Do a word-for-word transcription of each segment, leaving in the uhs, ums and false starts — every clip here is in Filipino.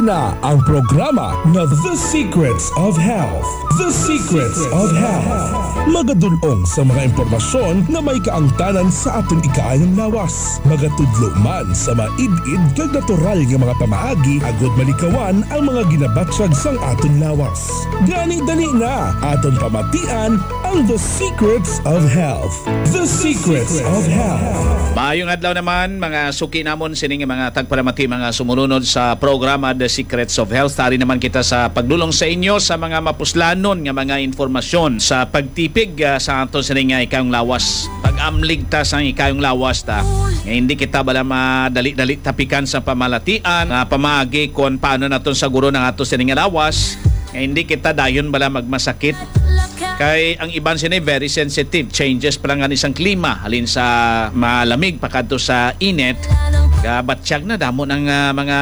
Iri na ang programa na The Secrets of Health. The Secrets of Health. Magadunong sa mga impormasyon na may kaangtanan sa aton ikaayang lawas. Magatudlo man sa maid-id kag natural nga mga pamaagi agod malikawan ang mga ginabatsag sang aton lawas. Gani dali na aton pamatian ang The Secrets of Health. The Secrets of Health. Maayong adlaw naman mga suki namon sining mga tagparamati mga sumunod sa programa The Secrets of Health. Tari naman kita sa pagdulong sa inyo sa mga mapuslanon nga mga informasyon sa pagtipig uh, sa aton sining nga ikayong lawas. Pag-amlig ta sa ikayong lawas ta. Nga hindi kita bala madali-dali tapikan sa pamalatian na pamaagi kung paano naton saguro ng aton sining nga lawas. Nga hindi kita dayon bala magmasakit. Kay ang iban sini very sensitive, changes pa lang ang isang klima halin sa malamig pakadto sa init, gabatsyag na damo ng uh, mga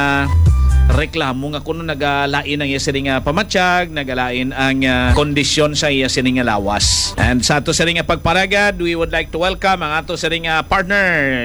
reklamo nga kuno nagalain ang iya sining nga pamatsyag, nagalain ang uh, kondisyon sa iya sining nga lawas. And sa ato sining nga pagparagad, we would like to welcome ang ato sining nga partner,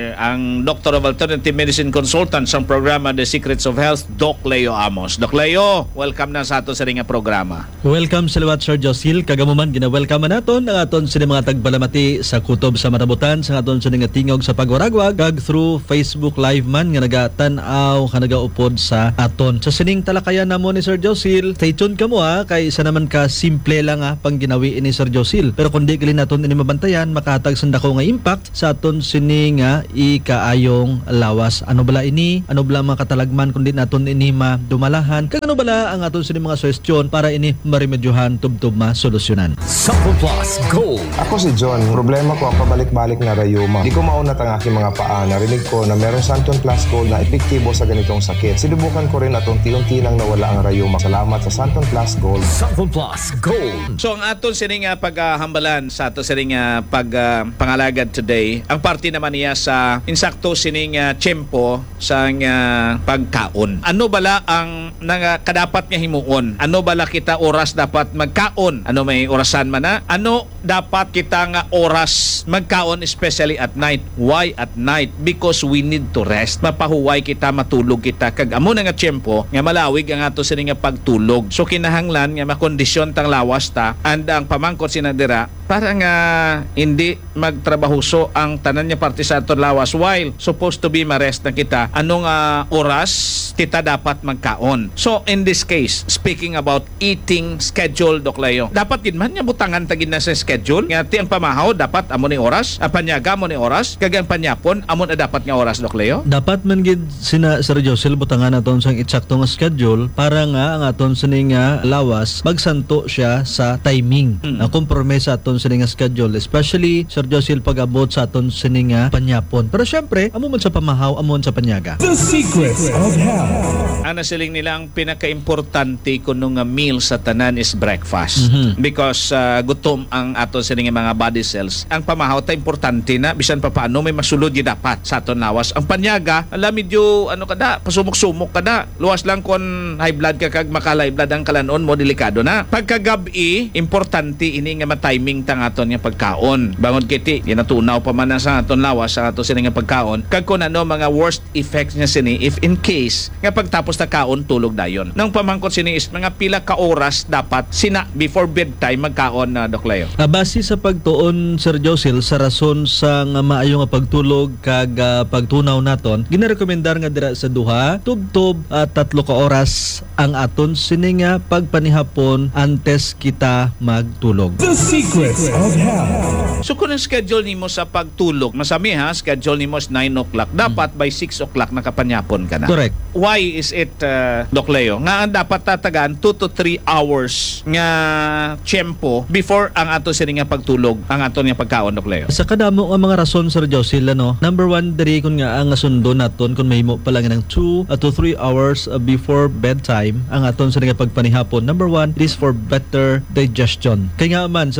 ang Doctor of Alternative Medicine Consultant sa programa The Secrets of Health, Doc Leo Amos. Doc Leo, welcome na sa ato sining nga programa. Welcome sa liwat Sir Josil, kagamuman gina-welcome naton ang aton sining mga tagbalamati sa kutob sa matabutan, sa aton sining nga tingog sa pagwaragwag kag through Facebook Live man nga nagatan-aw ka nagaupod sa aton. Sa sining talakayan namo ni Sir Josil, stay tuned ka mo ha, kay isa naman ka simple lang ha pang ginawi ni Sir Josil. Pero kundi gali naton ini mabantayan, makahatag sanda ko nga impact sa aton sining nga ikaayong lawas. Ano bala ini? Ano bala mga katalagman kundi naton ini madumalahan? Kag ano bala ang aton sining mga suhestyon para ini maremedyohan tubtub ma solusyonan. Sample Plus Gold. Ako si John. Problema ko ang pabalik-balik na rayuma. Di ko maunat ang aking mga paa. Narinig ko na meron Santon Plus Gold na epektibo sa ganitong sakit. Sinubukan ko rin at unti-unti nang nawala ang rayuma. Salamat sa Santon Plus Gold. Santon Plus Gold. So ang aton sining nga paghambalan sa aton sining nga pag uh, pangalagad today, ang parte naman niya sa insakto sining uh, tiyempo sa uh, pagkaon. Ano bala ang nga kadapat nga himuon? Ano bala kita oras dapat magkaon? Ano may orasan man na? Ano dapat kita nga oras magkaon, especially at night? Why at night? Because we need to rest. Mapahuway kita, matulog kita. Kag amo na nga tiyempo nga malawig ang ato sining nga pagtulog. So kinahanglan nga makondisyon tang lawas ta and ang pamangkot sinadira para nga hindi magtrabahuso ang tanan niya parte sa aton lawas while supposed to be marest na kita. Anong uh, oras kita dapat magkaon? So in this case, speaking about eating schedule, Doc Leo, dapat gid man nga butangan tagid na sa schedule nga ti ang pamahaw dapat amo ni oras, ang panyaga amo ni oras, kag ang panyapon amo na dapat nga oras, Doc Leo. Dapat man gid sina Sir Josel butangan naton sang eksakto nga schedule para nga ang aton sining nga lawas magsanto siya sa timing. Mm. Ang kompromise sa aton sining nga schedule, especially Sir Josel pag-abot sa aton sining nga panyapon. Pero syempre, amo man sa pamahaw, amo sa panyaga. The Secrets of Health. Ana siling nila ang pinaka-importante kuno nga meal sa tanan is breakfast. Mm-hmm. Because uh, gutom ang aton sining mga body cells. Ang pamahaw ta importante na bisan pa paano may masulod gyud dapat sa aton lawas. Ang panyaga, ala medyo ano kada, pasumok-sumok kada. Luwas lang kon high blood ka kag maka-high blood ang kalanon mo, delikado na. Pagkagabi, importante ini nga ma-timing tang aton nga pagkaon. Bangod kiti, ginatunaw pa man sa aton lawas sa aton sining nga pagkaon. Kag kun ano mga worst effects niya sini if in case nga pagtapos ta kaon tulog dayon. Nang pamangkot sini is mga pila ka oras dapat sina before bedtime magkaon na, Doc Leo. Uh, base sa pagtuon Sir Josil sa rason sa nga maayo nga pagtulog kag uh, pagtunaw naton, ginarekomendar nga dira sa duha tubtob at uh, tatlo ka oras ang aton sini nga pagpanihapon antes kita magtulog. The Secrets of Health. So kung ang schedule nimo sa pagtulog, masami ha, schedule nimo is nine o'clock, dapat by six o'clock nakapanyapon ka na. Correct. Why is it, uh, Doc Leo? Nga ang dapat tatagan two to three hours nga tiyempo before ang ato sini nga pagtulog, ang ato nga pagkaon, Doc Leo. Sa kadamo nga mga rason Sir Josil, ano, number one diri kun nga ang sundo naton kun mahimo pa lang ng two to three hours uh, before bedtime ang aton sa nga pagpanihapon. Number one, it is for better digestion. Kaya nga man Sir Josil,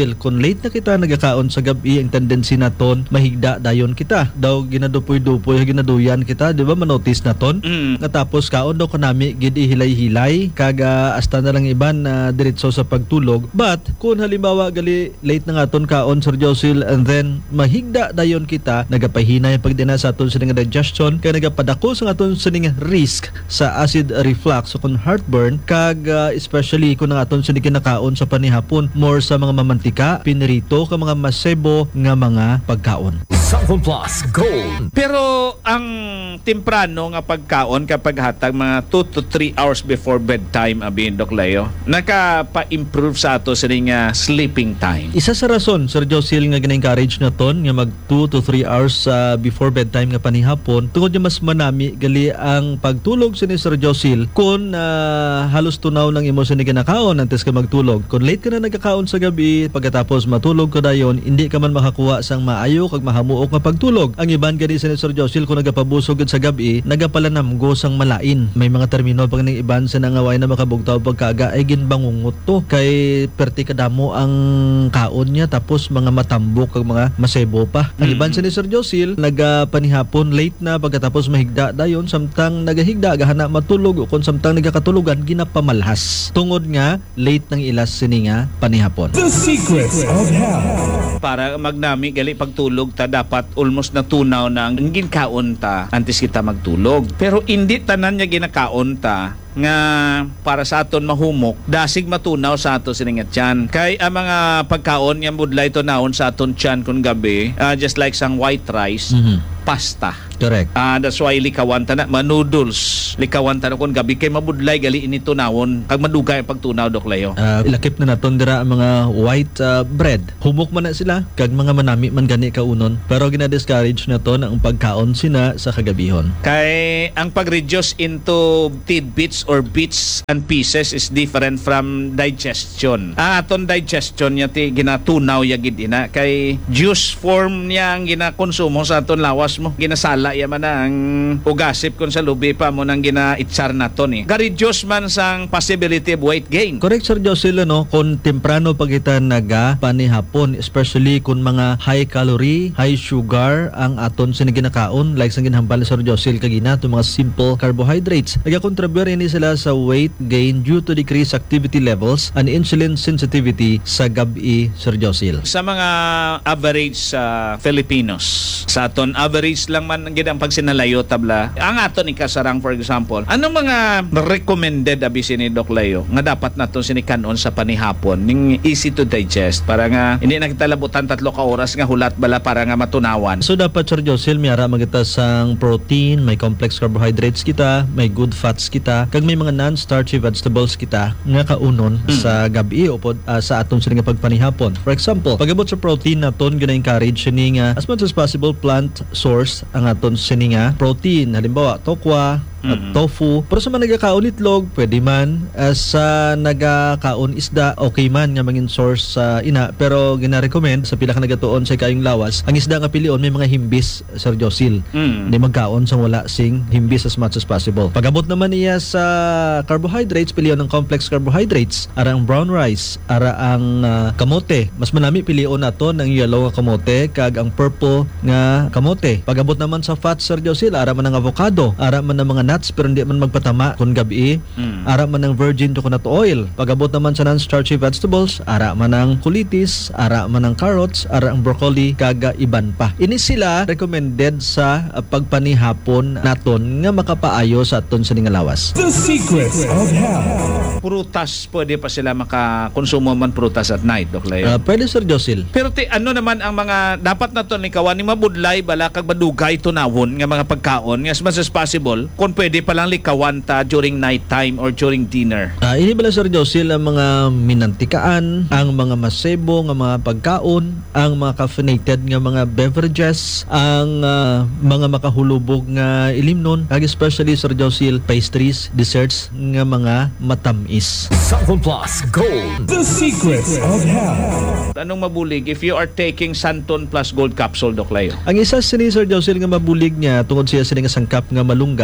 Josil, kung late na kita nagakaon sa gabi, ang tendency naton mahigda dayon kita. Daw ginadupoy-dupoy, ginaduyan kita, di ba manotice naton? Mm. Natapos kaon daw kanami gid ihilay-hilay kaga hasta na lang iban na diretso sa pagtulog. But kung halimbawa gali late na nga aton kaon Sir Josil, and then mahigda dayon kita, nagapahinay pagdina sa aton sining digestion kay nagapadako sa aton sining risk sa acid reflux o kung heartburn kag uh, especially kung ang aton sining kinakaon sa panihapon more sa mga mamantika, pinirito ka mga masebo nga mga pagkaon. Sample Plus Gold. Pero ang temprano nga pagkaon kapag hatag mga two to three hours before bedtime abin Doc Leo, nakapa-improve sa ato sa nga sleeping time. Isa sa rason Sir Josil nga gina-encourage naton nga mag two to three hours uh, before bedtime nga panihapon tungod nga mas manami gali ang pagtulog sa ni Sir Josil kung uh, halos tunaw ng imo sa ni kinakaon antes ka magtulog. Kung late ka na nagkakaon sa gabi pagkatapos matulog ka dayon, hindi ka man makakuha sang maayo kag mahamuok nga pagtulog. Ang iban gani sa ni Sir Josil kung nagapabusog sa gabi, nagapalanamgo sang malain. May mga termino pag ning iban sa nangaway na makabugtaw pagkaga ay ginbangungot to kay perti kadamo ang kaon niya tapos mga matambok kag mga masebo pa. Ang iban sa ni Sir Josil nagapanihapon late na pagkatapos mahigda dayon samtang nagahigda gahana matulog o kung samtang nagakatulugan ginapamalhas. Tungod nga late nang ilas sini nga panihapon. The Secrets of Health. Para magnami gali pagtulog ta dapat almost natunaw na ang ginkaon ta antes kita magtulog. Pero hindi tanan niya ginakaon ta nga para sa aton mahumok dasig matunaw sa ato siningat tiyan. Kay ang mga pagkaon nga budlay tunawon sa aton tiyan kun gabi, uh, just like sang white rice, Mhm. pasta. Correct. Ah, that's why likawan ta na manoodles. Likawan ta na kun gabi kay mabudlay gali ini tunawon kag madugay ang pagtunaw Doc Leo. Uh, ilakip na naton dira ang mga white uh, bread. Humok man na sila kag mga manami man gani kaunon, pero gina-discourage na to ang pagkaon sina sa kagabihon. Kay ang pag-reduce into tidbits or bits and pieces is different from digestion. Ang aton digestion niya ti ginatunaw ya gid ina kay juice form niya ang ginakonsumo sa aton lawas mo. Ginasala ya man ang ugasip kon sa lubi pa mo nang ginaitsar naton eh. Ga-reduce man sang possibility of weight gain. Correct Sir Josil, no? Kung temprano pag kita naga panihapon, especially kung mga high calorie, high sugar ang aton sa ginakaon, like sa ginhambal Sir Josil kagina, itong mga simple carbohydrates. Nagakontribute ini sila sa weight gain due to decreased activity levels and insulin sensitivity sa gabi Sir Josil. Sa mga average sa uh, Filipinos, sa aton average lang man ang ginang pagsinalayo tabla. Ang aton ikasarang for example, anong mga recommended abi sini Doc Leo nga dapat naton sinikanon sa panihapon ning easy to digest para nga hindi na kita labutan tatlo ka oras nga hulat bala para nga matunawan. So dapat Sir Josil miyara magita sang protein, may complex carbohydrates kita, may good fats kita, kag may mga non-starchy vegetables kita nga kaunon mm. sa gabi o pod, uh, sa aton sila nga pagpanihapon. For example, pagabot sa protein naton gina-encourage sini nga as much as possible plant source ang aton sini nga protein. Halimbawa, tokwa, Mm-hmm. tofu. Pero sa mga nagakaon itlog, pwede man. Uh, sa nagakaon isda, okay man nga mangin source sa uh, ina. Pero gina-recommend sa pila ka nagatuon sa kayong lawas, ang isda nga pilion may mga himbis, Sir Josil. Mm. Hindi magkaon sa wala sing himbis as much as possible. Pagabot naman niya sa carbohydrates, pilion ng complex carbohydrates. Ara ang brown rice, ara ang uh, kamote. Mas manami pilion nato ng yellow nga kamote kag ang purple nga kamote. Pagabot naman sa fats, Sir Josil, ara man ang avocado, ara man ang mga nuts pero hindi man magpatama kung gabi. Mm. Ara man ng virgin coconut oil. Pagabot naman sa non-starchy vegetables, ara man ng kulitis, ara man ng carrots, ara ang broccoli, kaga iban pa. Ini sila recommended sa uh, pagpanihapon naton nga makapaayo sa aton sa nga lawas. The Secrets of Health. Prutas, pwede pa sila makakonsumo man prutas at night, Doc Leo. Uh, pwede Sir Josil. Pero ti, ano naman ang mga dapat na to ni kawan ni mabudlay bala kag madugay tunawon nga mga pagkaon as much as possible kung pwede palang likawan ta during night time or during dinner. Uh, ini bala Sir Josil ang mga minantikaan, ang mga masebo nga mga pagkaon, ang mga caffeinated nga mga beverages, ang uh, mga makahulubog nga ilimnon, kag especially Sir Josil pastries, desserts nga mga matamis. Sample Plus Gold. The Secrets of Health. Anong mabulig if you are taking Santon Plus Gold Capsule, Doc Leo? Ang isa sini Sir Josil nga mabulig niya tungod siya sini nga sangkap nga malunggay could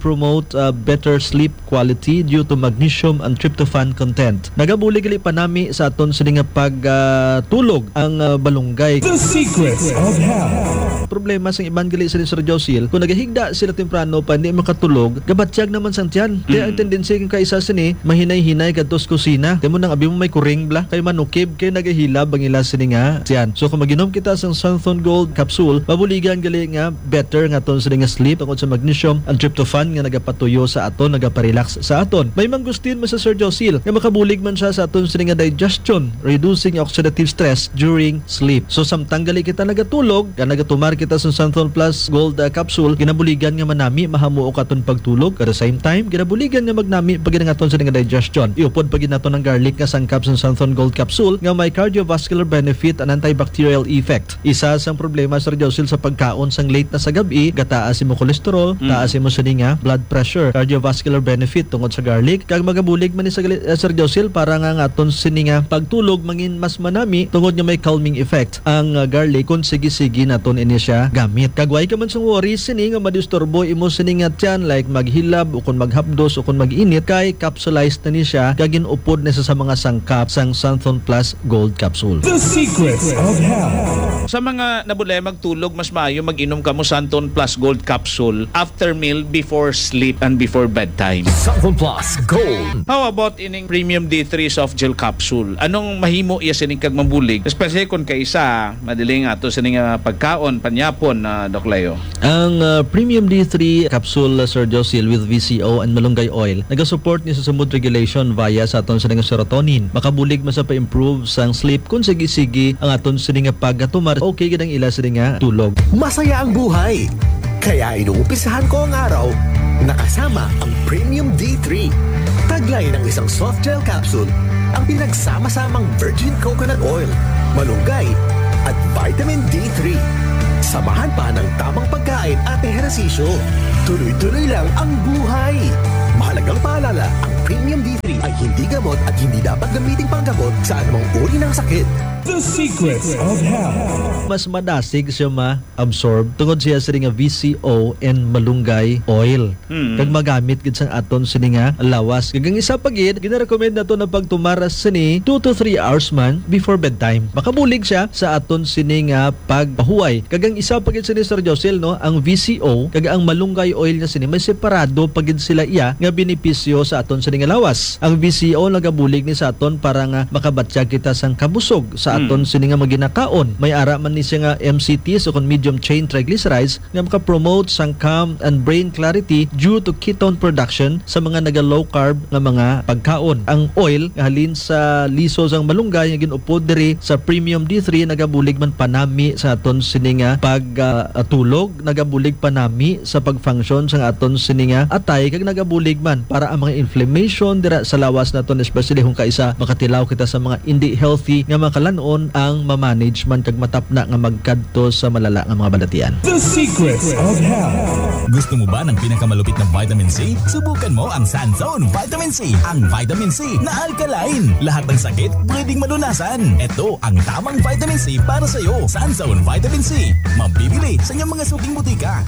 promote uh, better sleep quality due to magnesium and tryptophan content. Nagabulig gali panami sa aton sini nga pagtulog uh, ang uh, balunggay. The Secrets of Health. Problema sa iban gali sa Sir Josil, kung nagahigda sila temprano pa hindi makatulog, gabatsyag naman sang tiyan. Kaya ang tendency kang kaisa sini mahinay-hinay kadtos kusina. Kaya mo nang abi mo may kuring bla, kay manukib kay nagahilab ang ila sini nga tiyan. So kung maginom kita sang Santhon Gold capsule, mabuligan gali nga better nga aton sini nga sleep tungod sa magnesium and tryptophan nga nagapatuyo sa aton, nagaparelax sa aton. May manggustin mo sa Sir Josil nga makabulig man siya sa aton sini nga digestion, reducing oxidative stress during sleep. So samtang gali kita nagatulog, ka nagatumar kita sa Santhon Plus Gold uh, capsule, ginabuligan nga manami mahamuo ka aton pagtulog. At the same time, ginabuligan nga magnami pag aton sa nga digestion. Iupod pag naton ng garlic nga sangkap sa Santhon Gold capsule nga may cardiovascular benefit and antibacterial effect. Isa sang problema Sir Josil sa pagkaon sang late na sa gabi, gataas mo cholesterol, mm. taas mo sa nga blood pressure, cardiovascular benefit tungod sa garlic. Kag magabulig man ni sa uh, Sir Josil para nga aton sini nga pagtulog mangin mas manami tungod nga may calming effect ang uh, garlic kung sige-sige naton ini siya gamit. Kagway ka man sang worries sini nga madisturbo imo sini nga tiyan like maghilab o kung maghapdos o kung mag-init, kay capsulized na ni siya kagin upod na sa mga sangkap sang Santhon Plus Gold capsule. The Secrets of Health. Sa mga nabulay magtulog, mas maayo mag-inom ka mo Santhon Plus Gold capsule after meal, before sleep, and before bedtime. Santhon Plus Gold. How about ining Premium D three soft gel capsule? Anong mahimo iya sining kag mabulig? Especially kung kaisa, madaling ato sining uh, pagkaon, panyapon na uh, Doc Leo. Ang uh, Premium D three capsule uh, Sir Josil with V C O and malunggay oil, nagasupport ni sa mood regulation via sa aton sining serotonin. Makabulig man sa pa-improve sang sleep kung sige-sige ang aton sining pagkatumar. Okay gid ang ila sining tulog. Masaya ang buhay. Kaya inuumpisahan ko ang araw nakasama ang Premium D three. Taglay ng isang soft gel capsule ang pinagsama-samang virgin coconut oil, malunggay at vitamin D three. Samahan pa ng tamang pagkain at ehersisyo. Tuloy-tuloy lang ang buhay. Mahalagang paalala, ang Premium D three ay hindi gamot at hindi dapat gamitin panggamot sa anumang uri ng sakit. The Secrets of Health. Mas madasig siya ma-absorb tungod siya sa nga V C O and malunggay oil. Hmm. Kag magamit gid sang aton sini nga lawas. Kagang isa pa gid, gina-recommend nato na pagtumaras sini two to three hours man before bedtime. Makabulig siya sa aton sini nga pagpahuway. Kagang isa pa gid sini Sir Josil, no, ang V C O kag ang malunggay oil nga sini may separado pa gid sila iya nga benepisyo sa aton sini nga lawas. Ang V C O nagabulig ni sa aton para nga makabatsyag kita sang kabusog sa aton sini nga maginakaon. May ara man ni siya nga M C Ts o kon medium chain triglycerides nga maka-promote sang calm and brain clarity due to ketone production sa mga naga low carb nga mga pagkaon. Ang oil nga halin sa liso sang malunggay nga ginupod diri sa Premium D three nagabulig man panami sa aton sini nga pagtulog, uh, nagabulig panami sa pag-function sang aton sini nga atay, kag nagabulig man para ang mga inflammation dira sa lawas naton, especially kung kaisa makatilaw kita sa mga hindi healthy nga makalan ang mamanage man kag matapna nga magkadto sa malala nga mga balatian. The Secrets of Health. Gusto mo ba ng pinakamalupit na vitamin C? Subukan mo ang Sanzone Vitamin C. Ang vitamin C na alkaline. Lahat ng sakit pwedeng malunasan. Ito ang tamang vitamin C para sa iyo. Sanzone Vitamin C. Mabibili sa inyong mga suking butika.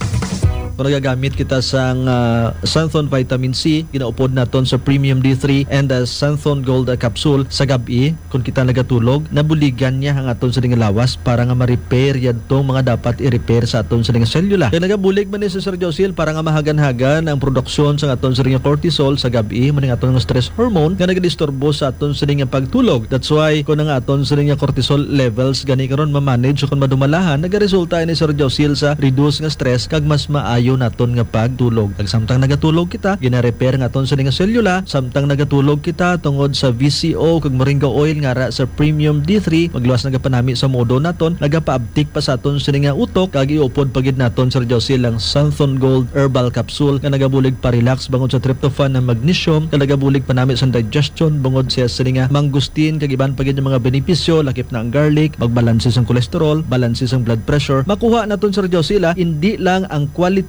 Kung nagagamit kita sang uh, Santhon Vitamin C, ginaupod naton sa Premium D three and the Santhon Gold uh, capsule sa gabi, kung kita nagatulog, nabuligan niya ang aton sa nga lawas para nga ma-repair yan tong mga dapat i-repair sa aton sa nga selula. Kaya nagabulig man ni sa Sir Josil para nga mahagan-hagan ang produksyon sa aton sa nga cortisol sa gabi, maning aton nga stress hormone nga nagadisturbo sa aton sa nga pagtulog. That's why kung nga aton sa nga cortisol levels gani karon ma-manage o kung madumalahan, nagaresulta ni Sir Josil sa reduce nga stress kag mas maayo naton nga pagtulog. Kag samtang nagatulog kita, gina-repair nga aton sa nga selula. Samtang nagatulog kita tungod sa V C O kag moringa oil nga ra sa Premium D three, magluwas nagapanami sa modo naton, nagapaabtik pa sa aton sa nga utok, kag iupod pagid naton Sir Josil ang Santhon Gold Herbal Capsule nga nagabulig pa-relax bangod sa tryptophan ng magnesium, kag nagabulig pa nami sa digestion bangod siya sa nga mangustin, kag iban pagid yung mga benepisyo, lakip na ang garlic, magbalanse sang cholesterol, balanse sang blood pressure. Makuha naton Sir Josil, hindi lang ang quality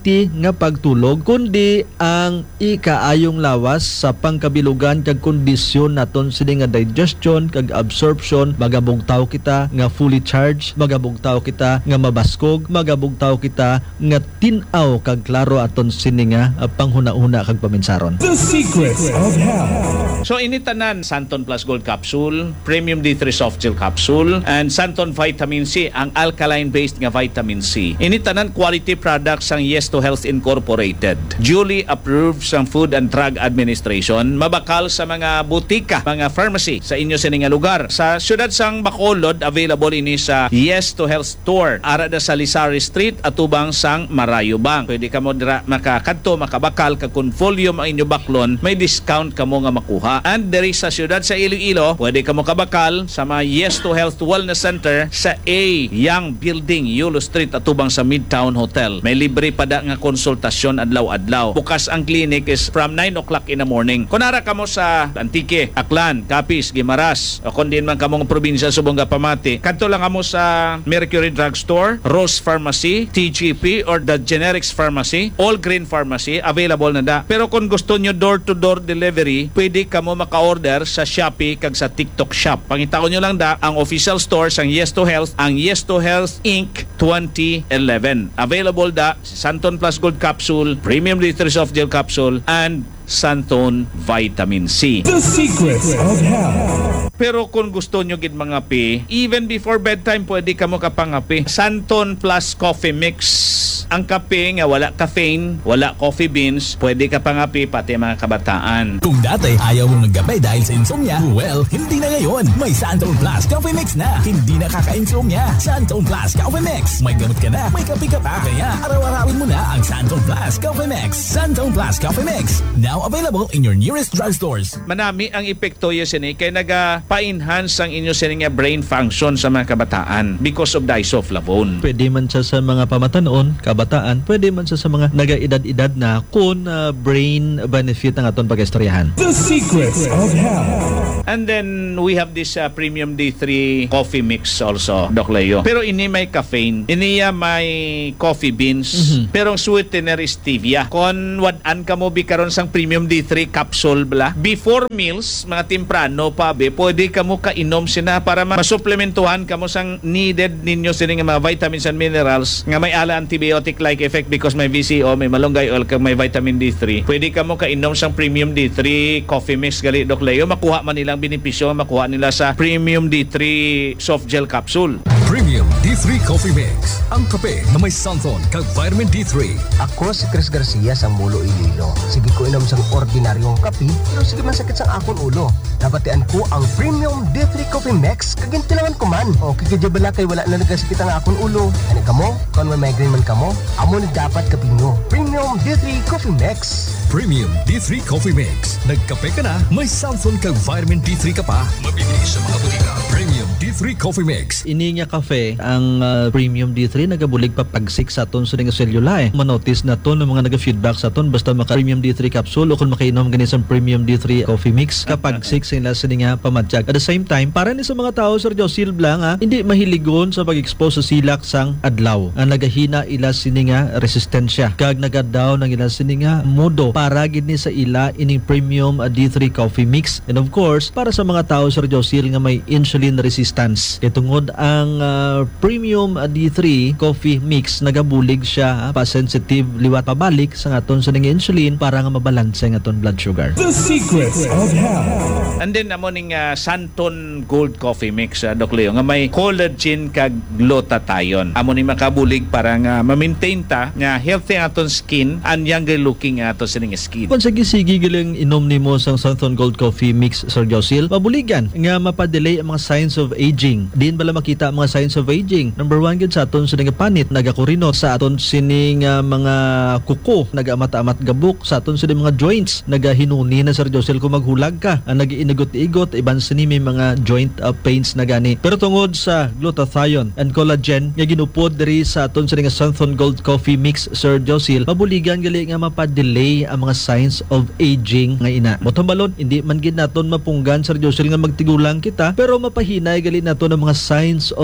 quality nga pagtulog kundi ang ikaayong lawas sa pangkabilugan kag kondisyon naton sini nga digestion kag absorption. Magabugtaw kita nga fully charged, magabugtaw kita nga mabaskog, magabugtaw kita nga tin-aw kag klaro aton sini nga uh, panghuna-una kag paminsaron. The Secrets of Health. So initanan Santon Plus Gold Capsule, Premium D three Soft Gel Capsule, and Santon Vitamin C, ang alkaline-based nga vitamin C. Initanan quality products ang Yes to Health Incorporated. Duly approved sa Food and Drug Administration. Mabakal sa mga butika, mga pharmacy sa inyo sa nga lugar. Sa siyudad sang Bacolod, available ini sa Yes to Health Store. Ara da sa Lisari Street at ubang sang Marayubang. Pwede ka mo dira makakadto, makabakal ka kung volume ang inyo baklon, may discount ka mo nga makuha. And diri sa siyudad sa Iloilo, pwede ka mo kabakal sa mga Yes to Health Wellness Center sa A Young Building, Yulo Street at ubang sa Midtown Hotel. May libre pa da nga konsultasyon adlaw-adlaw. Bukas ang clinic is from nine o'clock in the morning. Kunara ka mo sa Antique, Aklan, Capiz, Guimaras, o kung din man ka mong probinsya subong Pamati, kadto lang ka mo sa Mercury Drugstore, Rose Pharmacy, T G P or the Generics Pharmacy, All Green Pharmacy, available na da. Pero kung gusto nyo door-to-door delivery, pwede ka mo maka-order sa Shopee kag sa TikTok Shop. Pangitaon nyo lang da ang official stores ang Yes to Health, ang Yes to Health Incorporated twenty eleven. Available da si Santon Plus Gold Capsule, Premium D three Soft Gel Capsule, and Santon Vitamin C. The Secrets of Health. Pero kung gusto nyo gid mga pi, even before bedtime pwede ka mo kapangapi. Santon Plus Coffee Mix. Ang kape nga wala caffeine, wala coffee beans, pwede ka pangapi pati mga kabataan. Kung dati ayaw mong maggabi dahil sa insomnia, well, hindi na ngayon. May Santon Plus Coffee Mix na. Hindi na kaka-insomnia. Santon Plus Coffee Mix. May gamot ka na, may kape ka pa. Kaya araw-arawin mo na ang Santon Plus Coffee Mix. Santon Plus Coffee Mix. Now available in your nearest drugstores. Manami ang epekto yun sini kay naga-pa-enhance ang inyo sini nga brain function sa mga kabataan because of the isoflavone. Pwede man siya sa mga pamatanon, kabataan, pwede man siya sa mga naga-edad-edad na kun uh, brain benefit ang aton pag-istoryahan. The Secrets of Health. And then we have this uh, Premium D three coffee mix also, Doc Leo. Pero ini may caffeine, iniya may coffee beans, mm-hmm. pero ang sweetener is stevia. Kon wad-an ka mo bi karon sang Premium D three capsule bla, before meals, mga timprano pa be, pwede ka mo kainom sina para masuplementuhan ka mo sang needed ninyo sini nga mga vitamins and minerals nga may ala antibiotic like effect because may V C O, may malunggay oil kag may vitamin D three. Pwede ka mo kainom sang Premium D three coffee mix gali, Doc Leo, makuha man nilang benepisyo, makuha nila sa Premium D three soft gel capsule. Premium D three Coffee Mix. Ang kape na may Santon kag vitamin D three. Ako si Chris Garcia sa Mulo, Iloilo. Sige ko inom sang ordinaryong kape, pero sige man sakit sang akon ulo. Nabatian ko ang Premium D three Coffee Mix, kagin tinawan ko man. O kikidya kay wala na nagkasakit ang akon ulo. Ano ka mo? Kung may migraine man ka mo, amo na dapat kapinyo. Premium D three Coffee Mix. Premium D three Coffee Mix. Nagkape ka na, may Santon kag vitamin D three ka pa. Mabibili sa mga butika. Premium D three Coffee Mix. Ini nga kafe, ang uh, Premium D three nagabulig pa pagsik sa aton sa nga selula eh. Manotice na to ng mga naga-feedback sa aton basta maka Premium D three capsule o kung makainom gani sa Premium D three Coffee Mix kapag six sila sa nga pamadjag. At the same time, para ni sa mga tao Sir Josil Blang ha, hindi mahiligon sa pag-expose sa silak sang adlaw. Ang nagahina ila sini nga resistensya. Kag nagadaw ng ila sini nga modo para gini sa ila ining Premium uh, D three Coffee Mix. And of course, para sa mga tao Sir Josil nga may insulin resistance. Itungod ang uh, Premium uh, D three Coffee Mix nagabulig siya uh, pa-sensitive liwat pabalik sa aton sa nga insulin para nga mabalanse ang aton blood sugar. The Secrets of Health. And then amo ning uh, Santon Gold Coffee Mix, uh, Doc Leo, nga may collagen kag glutathione. Amo ni makabulig para nga ma-maintain ta nga healthy ang aton skin and younger looking ang aton sining skin. Kung sige sige giling inom nimo sang Santon Gold Coffee Mix Sir Josil, mabuligan nga mapadelay ang mga signs of aging. Diin bala makita ang mga signs of aging. Number one gid sa aton sining panit nagakurinot, sa aton sining uh, mga kuko nagamata-amat gabuk, sa aton sining mga joints nagahinuni na Sir Josil kung maghulag ka, uh, nagiinigot-igot iban sini may mga joint uh, pains na gani. Pero tungod sa glutathione and collagen nga ginupod diri sa aton sining Santon Gold Coffee Mix Sir Josil, mabuligan gali nga mapadelay ang mga signs of aging nga ina. Bottom balon, hindi man gid naton mapunggan Sir Josil nga magtigulang kita, pero mapahinay gali naton ang mga signs of aging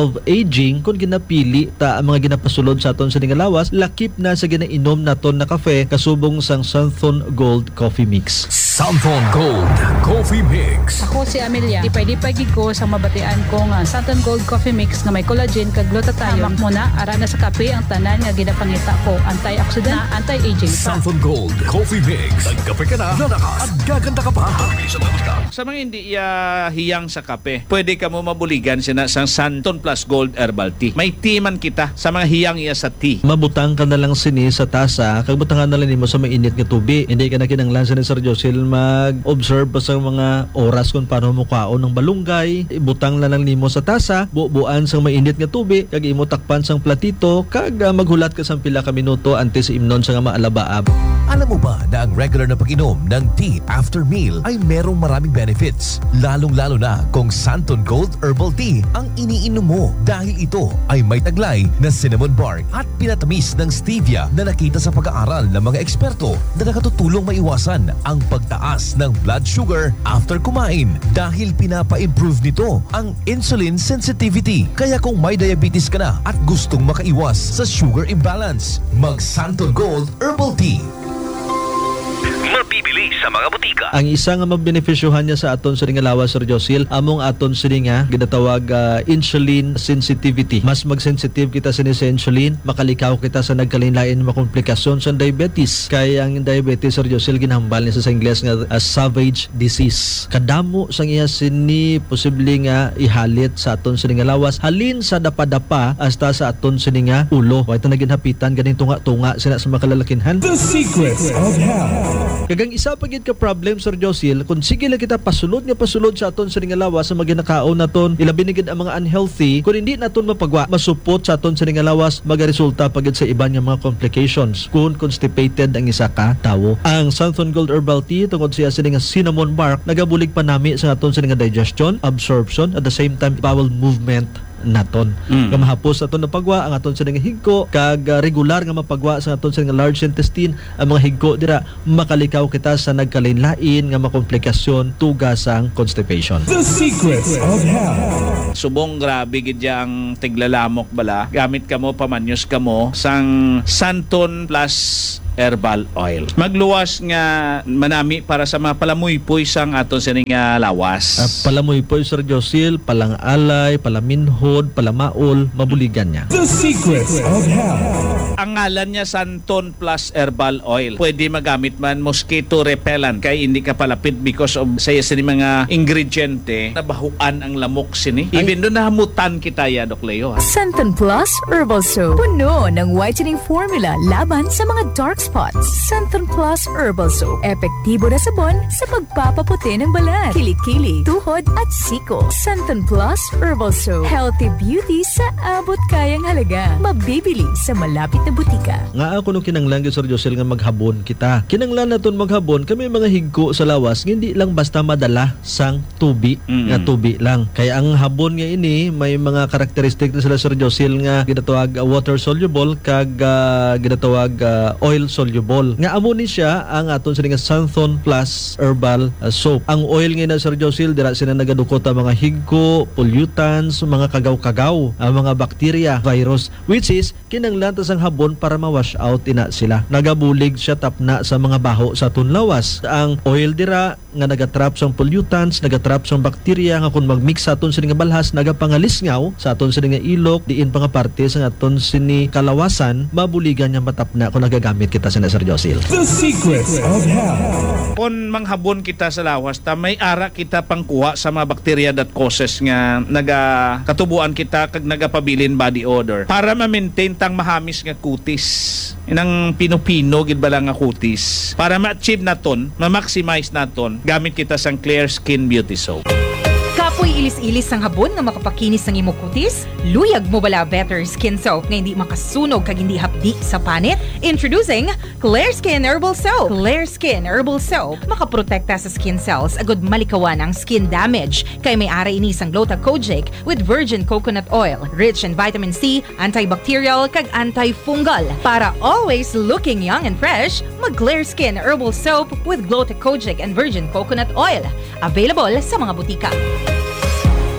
aging kung ginapili ta ang mga ginapasulod sa aton sa lawas, lakip na sa ginainom naton na kafe kasubong sang Santhon Gold Coffee Mix. Santhon Gold Coffee Mix. Ako si Amelia. Dipay-dipay gid ko sa mabatian ko nga Santhon Gold Coffee Mix nga may collagen kag glutathione. Hamak mo na ara na sa kape ang tanan nga ginapangita ko, antioxidant, anti-aging. Santhon Gold Coffee Mix. Nagkape ka na, nanakas at gaganda ka pa. Sa mga hindi uh, hiyang sa kape, pwede ka mo mabuligan sina sang Santhon Plus Gold Herbal Tea. May tea man kita sa mga hiyang iya sa tea. Mabutang ka na lang sini sa tasa, kag butangan na lang nimo sa mainit nga tubig. Hindi ka na kinanglan sa ni Sir Josil mag-observe pa sa mga oras kung paano mo kaon ng balunggay. Ibutang na lang nimo sa tasa, bubuan sang mainit nga tubig, kag imo takpan sang platito, kag uh, maghulat ka sang pila ka minuto antes imnon sa nga maalabaab. Alam mo ba na ang regular na pag-inom ng tea after meal ay merong maraming benefits? Lalong-lalo na kung Santhon Gold Herbal Tea ang iniinom mo dahil ito ay may taglay na cinnamon bark at pinatamis ng stevia na nakita sa pag-aaral ng mga eksperto na nakatutulong maiwasan ang pagtaas ng blood sugar after kumain dahil pinapa-improve nito ang insulin sensitivity. Kaya kung may diabetes ka na at gustong makaiwas sa sugar imbalance, mag Santhon Gold Herbal Tea. Mabibili sa mga butika. Ang isa nga mabenepisyohan niya sa aton sa nga lawas, Sir Josil, among aton sa nga ginatawag uh, insulin sensitivity. Mas mag-sensitive kita sa insulin, makalikaw kita sa nagkalinlain mga komplikasyon sa diabetes. Kaya ang diabetes, Sir Josil, ginhambal niya sa Ingles nga uh, savage disease. Kadamo sa iya sini posible nga ihalit sa aton sa nga lawas, halin sa dapa-dapa hasta sa aton sa nga ulo. Wa ito naginhapitan ganing tunga-tunga sina sa makalalakinhan. The Secrets of Health. Kagang isa pa gid ka problem, Sir Josil, kung sige lang kita pasulod nga pasulod sa aton sa nga lawas sa mga ginakaon naton, ilabi ni gid ang mga unhealthy, kung hindi naton mapagwa, masupot sa aton sa nga lawas, magaresulta pa gid sa iban nga mga complications kung constipated ang isa ka tawo. Ang Santhon Gold Herbal Tea tungod siya sa nga cinnamon bark, nagabulig pa nami sa aton sa nga digestion, absorption, at the same time bowel movement naton. Mm. Kamahapos aton na pagwa ang aton sa nga higko, kag uh, regular nga mapagwa sa aton sa nga large intestine, ang mga higko dira makalikaw kita sa nagkalinlain nga makomplikasyon tugasang constipation. The Secrets of Health. Subong grabe gid yang tiglalamok bala. Gamit kamo pamanyos kamo sang Santhon Plus Herbal Oil. Magluwas nga manami para sa mga palamuypoy sang aton sa nga lawas. Uh, palamuypoy, Sir Josil, palang alay, palaminhod, palamaol, mabuligan niya. The Secrets of Health. Ang ngalan niya Santhon Plus Herbal Oil. Pwede magamit man mosquito repellent kay hindi ka palapit because of saya sini mga ingrediente nabahuan ang lamok sini. Even doon nahamutan kita ya, Dok Leo. Ha? Santhon Plus Herbal Soap. Puno ng whitening formula laban sa mga dark spots. Santhon Plus Herbal Soap. Epektibo na sabon sa pagpapaputi ng balat, kilikili, tuhod at siko. Santhon Plus Herbal Soap. Healthy beauty sa abot kayang halaga. Mabibili sa malapit na butika. Nga ako nung kinanglan, Sir Josil, nga maghabon kita. Kinanglan naton maghabon, kami mga higko sa lawas, hindi lang basta madala sang tubi, mm-hmm. nga tubi lang. Kaya ang habon nga ini, may mga karakteristik na sila, Sir Josil, nga ginatawag uh, water soluble, kag uh, ginatawag uh, oil soluble. Nga amo ni siya ang aton sa nga Santhon Plus Herbal uh, Soap. Ang oil nga na, Sir Josil, dira sila nagadukot ang mga higko, pollutants, mga kagaw-kagaw, ang mga bacteria, virus, which is kinanglan ta sang habon para ma-wash out ina sila. Nagabulig siya tapna sa mga baho sa aton lawas. Ang oil dira nga nagatrap sang pollutants, nagatrap sang bacteria nga kung magmix sa aton sini nga balhas, nagapangalisngaw sa aton sini nga ilok, diin pa nga parte sa aton sini kalawasan, mabuligan niya matapna kung nagagamit kita sa Sir Josil. The Secrets of Health. Kung manghabon kita sa lawas, ta may ara kita pangkuha sa mga bacteria that causes nga naga katubuan kita kag nagapabilin body odor para ma-maintain tang mahamis nga kutis. Inang pino-pino gid bala nga kutis. Para ma-achieve naton, ma-maximize naton, gamit kita sang Clear Skin Beauty Soap. Kapoy ilis-ilis sang habon nga makapakinis ng imo kutis? Luyag mo bala Better Skin Soap nga hindi makasunog kag hindi hapdi sa panit? Introducing Clear Skin Herbal Soap. Clear Skin Herbal Soap makaprotekta sa skin cells agud malikawan ang skin damage kay may ara ini sang Glutathione with virgin coconut oil, rich in vitamin C, antibacterial kag antifungal. Para always looking young and fresh, mag Clear Skin Herbal Soap with Glutathione and virgin coconut oil. Available sa mga butika.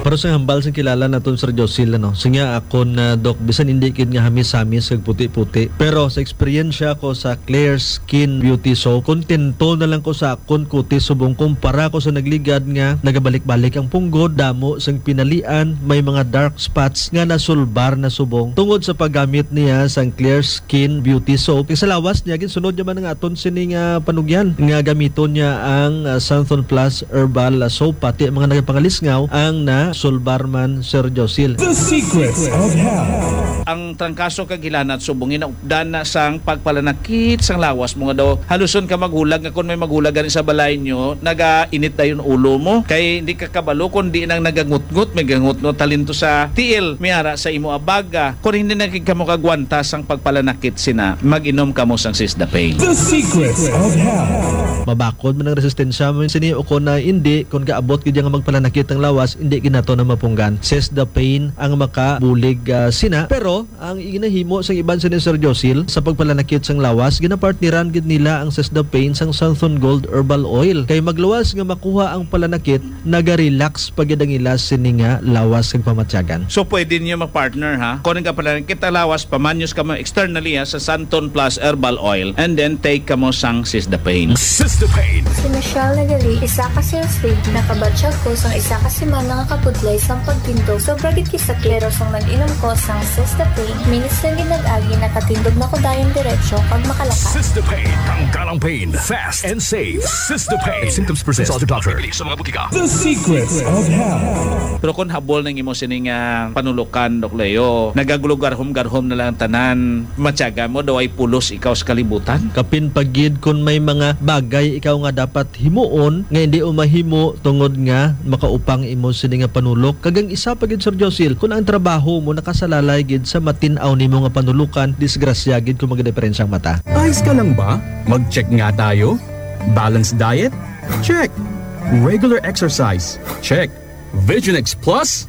Para sa hambal sa kilala naton Sir Josil, ano, siya ako na Doc, bisan hindi kid nga hamis-hamis kag puti-puti. Pero sa eksperyensya ko sa Clear Skin Beauty Soap, kontento na lang ko sa akon kutis subong kumpara ko sa nagligad nga nagabalik-balik ang punggod, damo sang pinalian, may mga dark spots nga nasulbar na subong tungod sa paggamit niya sa Clear Skin Beauty Soap. Kaya sa lawas niya, ginsunod niya man nga aton sining uh, panugyan nga gamiton niya ang uh, Santon Plus Herbal Soap, pati mga nagapangalisngaw ang na Sulbarman Sir Josil. The Secrets of Health. Ang trangkaso kagilanat subong inaupdan na sang pagpalanakit sang lawas mo nga daw haluson ka maghulag nga kun may maghulag gani sa balay nyo naga-init dayon ulo mo kay hindi ka kabalo kun di nang nagangut-ngut may gangut-ngut talento sa tiil miara sa imo abaga kun hindi nagig kamo kagwanta sang pagpalanakit sina mag-inom kamo sang Sisdapane. The Secrets of Health. Mabakod man ang resistensya mo sini o kun na hindi kun kaabot gid nga magpalanakit ang lawas hindi ginato na mapunggan. Sisdapane ang makabulig uh, sina pero ang ginahimo sang iban sa ni Sir Josil sa pagpalanakit sang lawas ginapartneran gid nila ang Sisdapane sang Santon Gold Herbal Oil kay magluwas nga makuha ang palanakit naga-relax pag ang ilas sini nga lawas kag pamatyagan. So pwede niyo mag-partner ha. Kung ka palanakit ang lawas pamanyos ka mo externally ha, sa Santon Plus Herbal Oil and then take ka mo sang Sisdapane. Sisdapane. Si Michelle Nagali, isa ka sales lead, nakabatsyag ko sang isa ka semana nga kapudlay sang pagtindog. Sobra gid kisa klero sang nag-inom ko sang Sisdapane. Minutes lang ginag-agi nakatindog na ko dayon diretsyo pag makalakas. Sisdapane. Tanggalang pain. Fast and safe. Sisdapane. If symptoms persist, consult your doctor. Sa mga butika. The Secrets of Health. Pero kung habol nang imo sining uh, panulukan Dok Leo, nagagulugarhom-garhom na lang tanan, matyaga mo daw ay pulos ikaw sa kalibutan. Kapin pagid kun may mga bagay ikaw nga dapat himuon nga hindi umahimo tungod nga makaupang imo sini nga panulok kagang isa pagid Sir Josil kun ang trabaho mo nakasalalay gid sa matin-aw nimo nga panulukan disgrasya gid kung magdiferensyang mata. Ayos ka lang ba? Mag-check nga tayo. Balanced diet? Check. Regular exercise? Check. Vision X Plus?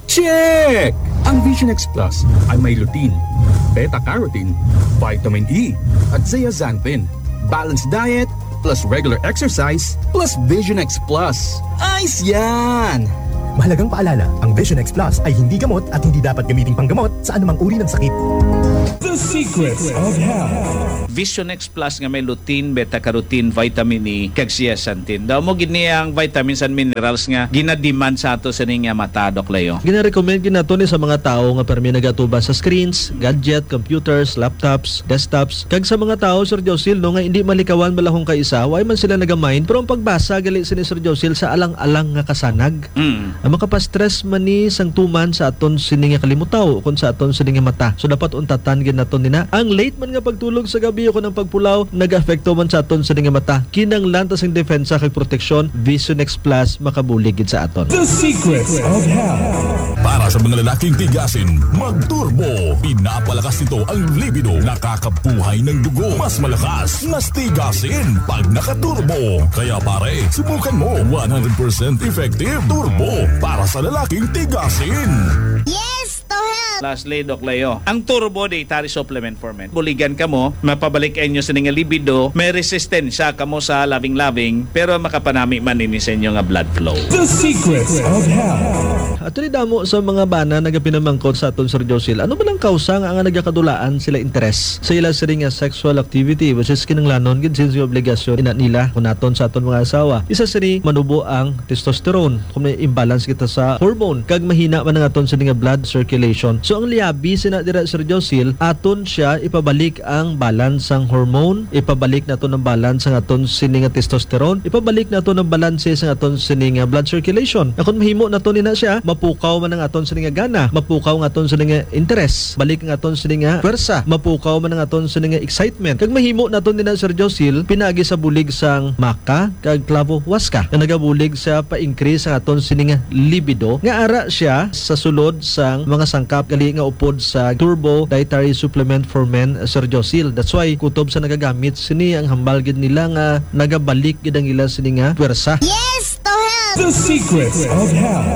Check! Ang Vision X Plus ay may lutein, beta-carotene, vitamin E, at zeaxanthin. Balanced diet plus regular exercise plus Vision X Plus. Ayos yan! Mahalagang paalala, ang Vision X Plus ay hindi gamot at hindi dapat gamiting panggamot sa anumang uri ng sakit. The Secrets of Health. Vision X Plus nga may lutein, beta-carotene, vitamin E, kag zeaxanthin. Daw mo gid niya ang vitamins and minerals nga ginademand sa ato sa nga mata Dok Leo. Gina-recommend gid nato ni sa mga tawo nga permi nagatuba sa screens, gadget, computers, laptops, desktops. Kag sa mga tawo Sir Josil no nga hindi malikawan balahong kaisa, way man sila nagamind pero ang pagbasa gali sini Sir Josil sa alang-alang nga kasanag. Mm. Ang makapastress man ni sang tuman sa aton sini nga kalimutaw kun sa aton sini nga mata. So dapat untatan gid naton nina. Ang late man nga pagtulog sa gabi ko ng pagpulaw nag-apekto man sa aton sini nga mata. Kinanglan ta sang depensa kag proteksyon Vision X Plus makabulig gid sa aton. The Secrets of Health. Para sa mga lalaking tigasin, mag-turbo. Pinapalakas nito ang libido. Nakakabuhay ng dugo. Mas malakas, mas tigasin pag naka-turbo. Kaya pare, subukan mo. one hundred percent effective turbo para sa lalaking tigasin. Yes, to help! Lastly, Dok Leo, ang Turbo Dietary Supplement for Men. Buligan ka mo, mapabalik inyo sa nga libido, may resistensya ka mo sa labing-labing, pero makapanami man ini sa inyo nga blood flow. The Secrets of Health. At rin damo sa mga bana nagapinamangkot sa aton Sir Josil, ano ba lang kausa nga nga nagakadulaan sila interes sa ila sila nga sexual activity which is kinanglanon gid since yung obligasyon ina nila kunaton sa aton mga asawa. Isa sini manubo ang testosterone kung may imbalance kita sa hormone kag mahina man ang aton sa nga blood circulation. So ang liabi sina dira Sir Josil aton siya ipabalik ang balance ang hormone, ipabalik naton ang balance ang aton sini nga testosterone, ipabalik naton ang balance sa aton sini nga blood circulation. Akon mahimo naton nina siya mapukaw man ang aton sini nga gana, mapukaw ang aton sini nga interest, balik ang aton sini nga pwersa, mapukaw man ang aton sini nga excitement. Kag mahimo naton nina Sir Josil pinaagi sa bulig sang maka kag clavo huasca. Nga nagabulig sa pa-increase ang aton sini nga libido nga ara siya sa sulod sang mga sangkap gali nga upod sa Turbo Dietary Supplement for Men Sir Josil. That's why kutob sa nagagamit sini ang hambal gid nila nga nagabalik gid ang ila sini nga pwersa. Yes, to help! The Secrets of Health.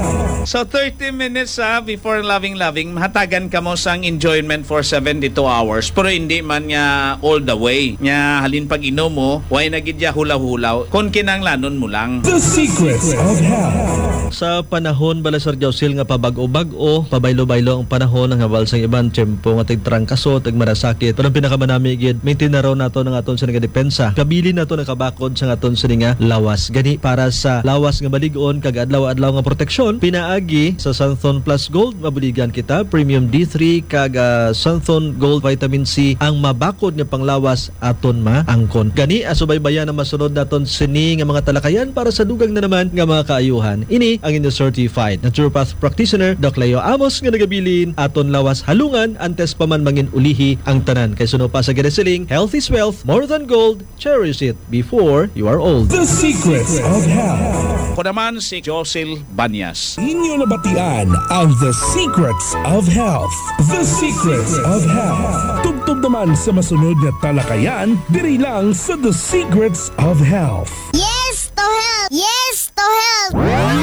So thirty minutes ha, before loving loving, mahatagan ka mo sang enjoyment for seventy-two hours. Pero hindi man nga all the way. Nga halin pag inom mo, way nagidya hulaw-hulaw. Kung kinanglanon mo lang. The Secrets of Health. Sa panahon bala Sir Josil nga pabago-bago, pabaylo-baylo ang panahon ng habal sa ibang tiyempo nga tigtrangkaso, tigmarasakit. Pero ang pinakamanami gid, maintain na raw nato ng aton sa nga depensa. Kabili nato nakabakod sa aton sa nga lawas. Gani para sa lawas nga balig-on kag adlaw-adlaw nga proteksyon, pinaagi sa Santhon Plus Gold mabuligan kita Premium D three kag uh, Santhon Gold Vitamin C ang mabakod nga panglawas aton maangkon. Gani asubaybayan na masunod naton sini nga mga talakayan para sa dugang na naman nga mga kaayuhan. Ini ang inyong certified naturopath practitioner Doc Leo Amos nga nagabilin aton lawas halungan antes pa man mangin ulihi ang tanan. Kay suno pa sa ginasiling, health is wealth, more than gold, cherish it before you are old. The Secrets of Health. Ko naman si Josil Banyas. Inyo nabatian ang The Secrets of Health. The Secrets of Health. Tugtog naman sa masunod na talakayan, diri lang sa The Secrets of Health. Yes to health! Yes to health!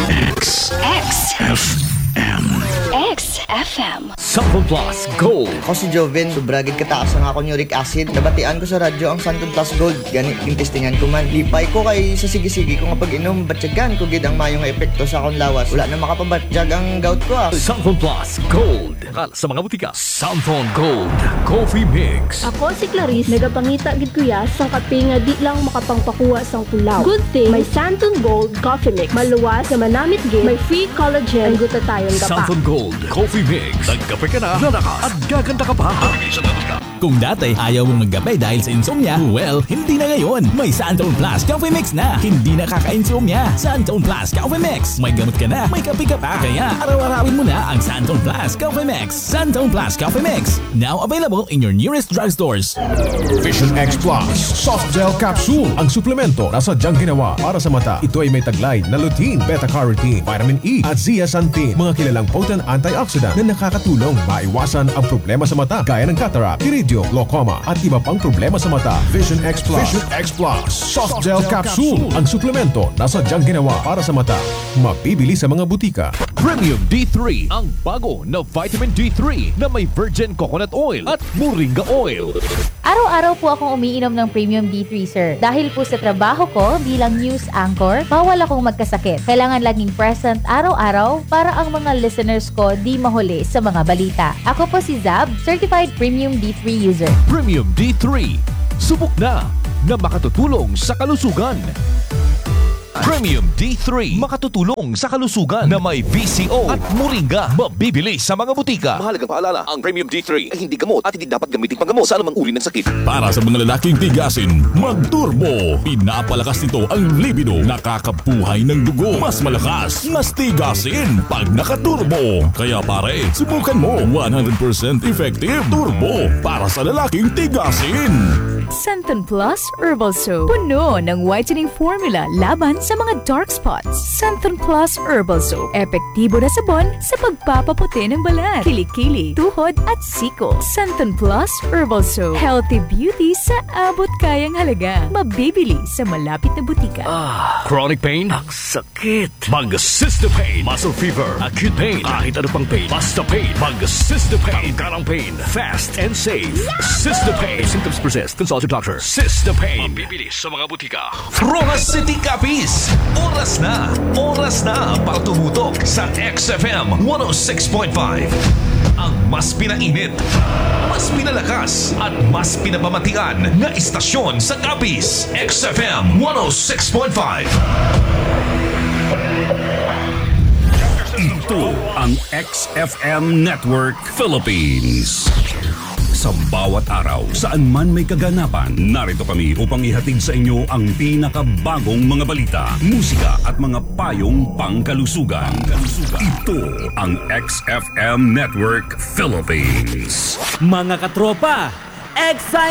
X X F M X F M Santon Plus Gold. Ako si Joven, sobragid kataas ang akong uric acid. Nabatian ko sa radyo ang Santon Plus Gold. Ganit yung testingan ko man. Lipay ko kay sa sige-sige ko nga pag-inom, batyagan ko gid ang mayong epekto sa akong lawas. Wala na makapabatjag ang gout ko ah. Santon Plus Gold. Kal sa mga butika. Santon Gold Coffee Mix. Ako si Clarice, nagapangita gid kuya sang kape nga di lang makapangpakuha sang tulaw. Good thing, may Santon Gold Coffee Mix. Maluwas na manamit gid, may free collagen, ang gutatayon ka pa. Santon Gold Coffee Mix. Nagkape ka na, lalakas at gaganda ka pa. Kung dati ayaw mong magkape dahil sa insomnia, well, hindi na ngayon. May Santon Plus Coffee Mix na. Hindi na kaka-insomnia. Santon Plus Coffee Mix. May gamot ka na, may kape ka pa. Kaya araw-arawin mo na ang Santon Plus Coffee Mix. Santon Plus Coffee Mix. Now available in your nearest drugstores. Vision X Plus Soft Gel Capsule. Ang suplemento na sadyang ginawa para sa mata. Ito ay may taglay na lutein, beta-carotene, vitamin E at zeaxanthin. Mga kilalang potent antioxidant na nakakatulong maiwasan ang problema sa mata gaya ng cataract, iridium, glaucoma at iba pang problema sa mata. Vision X Plus Vision X Plus Soft Gel Capsule. Ang suplemento na sadyang ginawa para sa mata. Mabibili sa mga butika. Premium D three, ang bago na vitamin D three na may virgin coconut oil at moringa oil. Araw-araw po akong umiinom ng Premium D three, sir. Dahil po sa trabaho ko bilang news anchor, bawal akong magkasakit. Kailangan laging present araw-araw para ang mga listeners ko di mahuli sa mga balita. Ako po si Zab, Certified Premium D three user. Premium D three, subok na na makatutulong sa kalusugan. Premium D three, makatutulong sa kalusugan na may V C O at moringa. Mabibili sa mga butika. Mahalagang paalala, ang Premium D three ay hindi gamot at hindi dapat gamitin panggamot sa anumang uri ng sakit. Para sa mga lalaking tigasin, mag-turbo. Pinapalakas nito ang libido. Nakakabuhay ng dugo. Mas malakas, mas tigasin pag naka-turbo. Kaya pare, subukan mo. one hundred percent effective turbo para sa lalaking tigasin. Santon Plus Herbal Soap. Puno ng whitening formula laban sa mga dark spots. Santon Plus Herbal Soap. Epektibo na sabon sa pagpapaputi ng balat, kilikili, tuhod at siko. Santon Plus Herbal Soap. Healthy beauty sa abot kayang halaga. Mabibili sa malapit na butika. Ah, chronic pain? Ang sakit. Mag-Cystopain. Muscle fever. Acute pain. Kahit ano pang pain. Basta pain. Mag-Cystopain. Tanggalang pain. Fast and safe. Cystopain. If symptoms persist, consult your doctor. Cystopain. Mabibili sa mga butika. Rojas City Capiz. Oras na. Oras na para tumutok sa X F M one oh six point five. Ang mas pinainit, mas pinalakas at mas pinapamatian na istasyon sa Capiz. X F M one oh six point five. Ito ang X F M Network Philippines. Sa bawat araw, saan man may kaganapan, narito kami upang ihatid sa inyo ang pinakabagong mga balita, musika at mga payong pangkalusugan. Ito ang X F M Network Philippines. Mga katropa, excited!